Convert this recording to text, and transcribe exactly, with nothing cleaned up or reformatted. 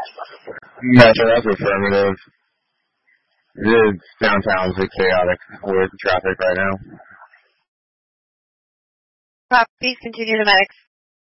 Metro, that's affirmative. The downtown's a chaotic with traffic right now. Copies, continue to medics.